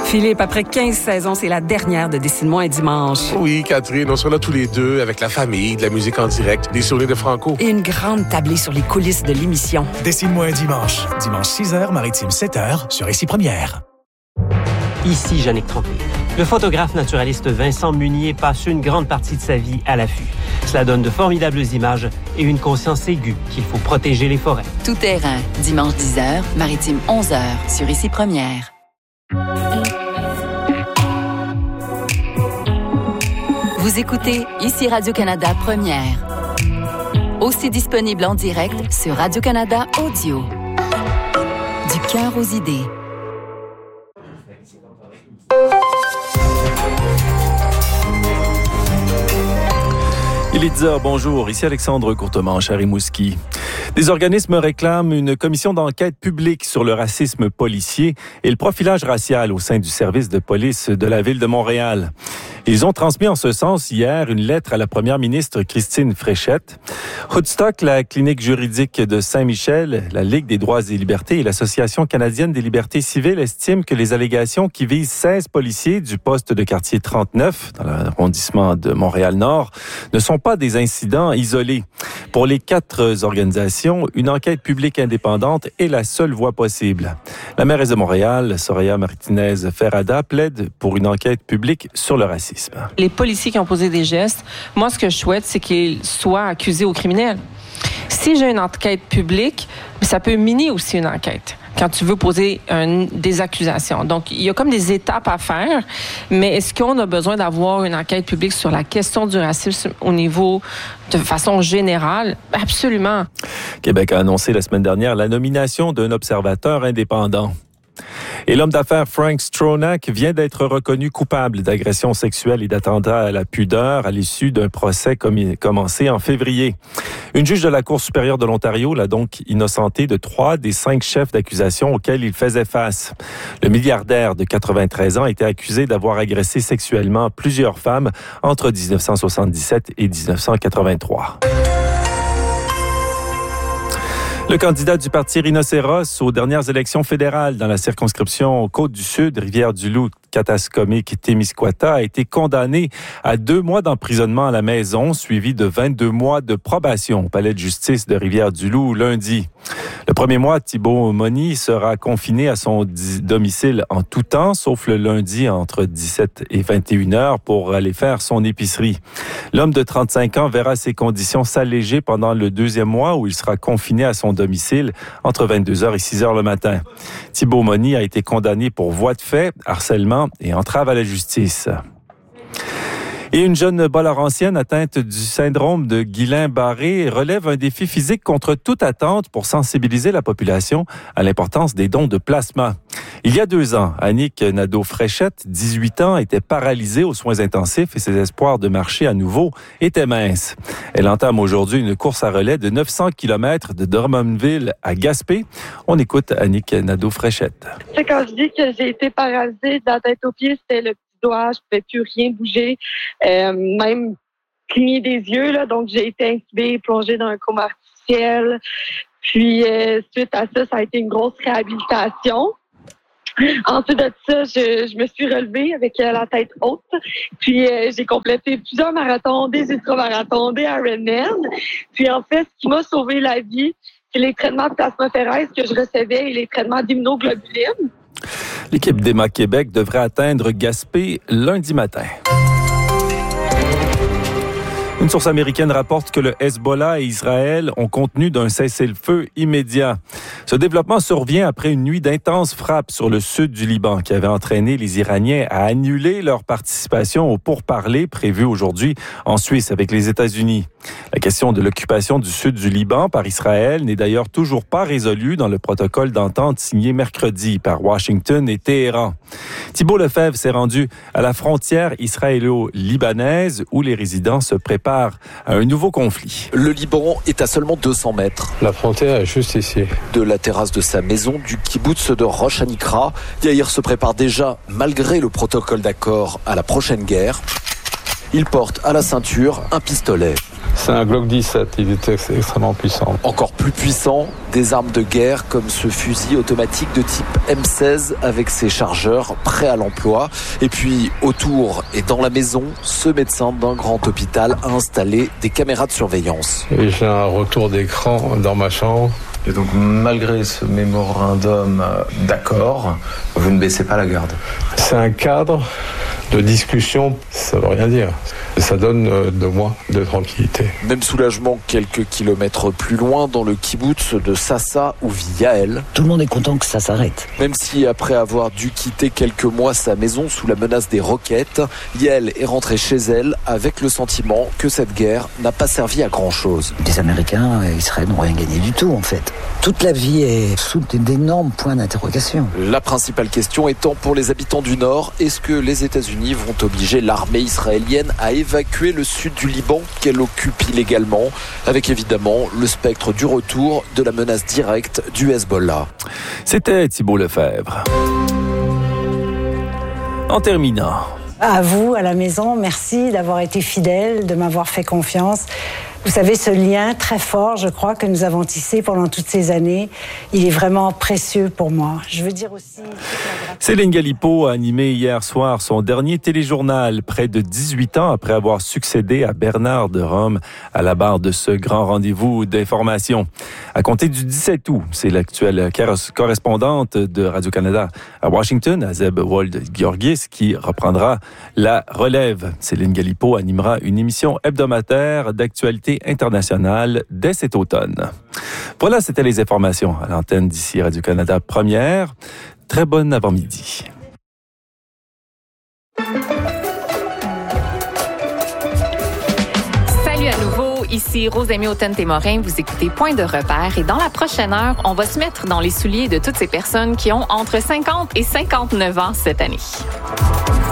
Philippe, après 15 saisons, c'est la dernière de Dessine-moi un dimanche. Oui, Catherine, on sera là tous les deux avec la famille, de la musique en direct, des souvenirs de Franco. Et une grande tablée sur les coulisses de l'émission. Dessine-moi un dimanche. Dimanche 6h, Maritime 7h, sur Ici Première. Ici Jannick Tremblay. Le photographe naturaliste Vincent Munier passe une grande partie de sa vie à l'affût. Cela donne de formidables images et une conscience aiguë qu'il faut protéger les forêts. Tout terrain, dimanche 10h, Maritime 11h, sur Ici Première. Vous écoutez Ici Radio-Canada Première. Aussi disponible en direct sur Radio-Canada Audio. Du cœur aux idées. Il est 10h, bonjour. Ici Alexandre Courtemanche à Rimouski. Des organismes réclament une commission d'enquête publique sur le racisme policier et le profilage racial au sein du service de police de la Ville de Montréal. Ils ont transmis en ce sens hier une lettre à la première ministre Christine Fréchette. Hoodstock, la clinique juridique de Saint-Michel, la Ligue des droits et libertés et l'Association canadienne des libertés civiles estiment que les allégations qui visent 16 policiers du poste de quartier 39 dans l'arrondissement de Montréal-Nord ne sont pas des incidents isolés. Pour les 4 organisations, une enquête publique indépendante est la seule voie possible. La mairesse de Montréal, Soraya Martinez-Ferrada, plaide pour une enquête publique sur le racisme. Les policiers qui ont posé des gestes, moi, ce que je souhaite, c'est qu'ils soient accusés aux criminels. Si j'ai une enquête publique, ça peut miner aussi une enquête quand tu veux poser des accusations. Donc, il y a comme des étapes à faire, mais est-ce qu'on a besoin d'avoir une enquête publique sur la question du racisme au niveau de façon générale? Absolument. Québec a annoncé la semaine dernière la nomination d'un observateur indépendant. Et l'homme d'affaires Frank Stronach vient d'être reconnu coupable d'agression sexuelle et d'attentat à la pudeur à l'issue d'un procès commencé en février. Une juge de la Cour supérieure de l'Ontario l'a donc innocenté de 3 des 5 chefs d'accusation auxquels il faisait face. Le milliardaire de 93 ans a été accusé d'avoir agressé sexuellement plusieurs femmes entre 1977 et 1983. Le candidat du parti Rhinocéros aux dernières élections fédérales dans la circonscription Côte-du-Sud, Rivière-du-Loup, Katascomique, Témiscouata a été condamné à 2 mois d'emprisonnement à la maison, suivi de 22 mois de probation au palais de justice de Rivière-du-Loup lundi. Le premier mois, Thibault Moni sera confiné à son domicile en tout temps, sauf le lundi entre 17 et 21 heures pour aller faire son épicerie. L'homme de 35 ans verra ses conditions s'alléger pendant le 2e mois où il sera confiné à son domicile entre 22h et 6h le matin. Thibault Moni a été condamné pour voie de fait, harcèlement et entrave à la justice. Et une jeune Bas-Laurentienne atteinte du syndrome de Guillain-Barré relève un défi physique contre toute attente pour sensibiliser la population à l'importance des dons de plasma. Il y a 2 ans, Annick Nadeau-Fréchette, 18 ans, était paralysée aux soins intensifs et ses espoirs de marcher à nouveau étaient minces. Elle entame aujourd'hui une course à relais de 900 km de Drummondville à Gaspé. On écoute Annick Nadeau-Fréchette. Quand je dis que j'ai été paralysée de la tête aux pieds, c'était le doigt, je ne pouvais plus rien bouger, même cligner des yeux. Là, donc, j'ai été intubée, plongée dans un coma artificiel. Puis, suite à ça, ça a été une grosse réhabilitation. Ensuite de ça, je me suis relevée avec la tête haute. Puis, j'ai complété plusieurs marathons, des ultramarathons, des Ironman. Puis, en fait, ce qui m'a sauvé la vie, c'est les traitements de plasmaphéreuse que je recevais et les traitements d'immunoglobuline. L'équipe d'Emma Québec devrait atteindre Gaspé lundi matin. Une source américaine rapporte que le Hezbollah et Israël ont convenu d'un cessez-le-feu immédiat. Ce développement survient après une nuit d'intenses frappes sur le sud du Liban qui avait entraîné les Iraniens à annuler leur participation aux pourparlers prévus aujourd'hui en Suisse avec les États-Unis. La question de l'occupation du sud du Liban par Israël n'est d'ailleurs toujours pas résolue dans le protocole d'entente signé mercredi par Washington et Téhéran. Thibault Lefebvre s'est rendu à la frontière israélo-libanaise où les résidents se préparent à un nouveau conflit. Le Liban est à seulement 200 mètres. La frontière est juste ici. De la terrasse de sa maison du kibboutz de Rosh Hanikra, Yair se prépare déjà, malgré le protocole d'accord, à la prochaine guerre. Il porte à la ceinture un pistolet. C'est un Glock 17, il est extrêmement puissant. Encore plus puissant, des armes de guerre comme ce fusil automatique de type M16 avec ses chargeurs prêts à l'emploi. Et puis autour et dans la maison, ce médecin d'un grand hôpital a installé des caméras de surveillance. Et j'ai un retour d'écran dans ma chambre. Et donc, malgré ce mémorandum d'accord, vous ne baissez pas la garde. C'est un cadre de discussion, ça veut rien dire. Ça donne 2 mois de tranquillité. Même soulagement quelques kilomètres plus loin, dans le kibboutz de Sassa où vit Yael. Tout le monde est content que ça s'arrête. Même si après avoir dû quitter quelques mois sa maison sous la menace des roquettes, Yael est rentrée chez elle avec le sentiment que cette guerre n'a pas servi à grand-chose. Les Américains et Israël n'ont rien gagné du tout en fait. Toute la vie est sous d'énormes points d'interrogation. La principale question étant pour les habitants du Nord, est-ce que les États-Unis vont obliger l'armée israélienne à évacuer le sud du Liban qu'elle occupe illégalement, avec évidemment le spectre du retour de la menace directe du Hezbollah. C'était Thibault Lefebvre. En terminant. À vous, à la maison, merci d'avoir été fidèles, de m'avoir fait confiance. Vous savez, ce lien très fort, je crois, que nous avons tissé pendant toutes ces années, il est vraiment précieux pour moi. Je veux dire aussi... Céline Galipeau a animé hier soir son dernier téléjournal, près de 18 ans après avoir succédé à Bernard de Rome à la barre de ce grand rendez-vous d'information. À compter du 17 août, c'est l'actuelle correspondante de Radio-Canada à Washington, Azeb Wold-Georgis, qui reprendra la relève. Céline Galipeau animera une émission hebdomadaire d'actualité internationale dès cet automne. Voilà, c'était les informations à l'antenne d'ici Radio-Canada Première. Très bon avant-midi. Salut à nouveau, ici Rosemée Automne-Témorin, vous écoutez Point de repère et dans la prochaine heure, on va se mettre dans les souliers de toutes ces personnes qui ont entre 50 et 59 ans cette année.